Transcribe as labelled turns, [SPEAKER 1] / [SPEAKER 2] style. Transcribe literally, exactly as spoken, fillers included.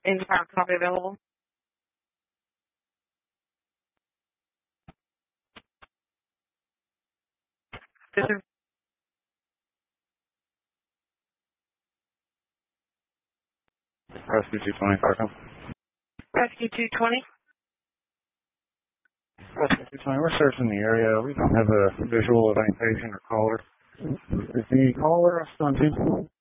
[SPEAKER 1] Is our copy available? This is
[SPEAKER 2] Rescue two twenty, Farco.
[SPEAKER 1] Rescue two twenty.
[SPEAKER 2] Rescue two twenty, we're searching the area. We don't have a visual of any patient or caller. Is the caller on team?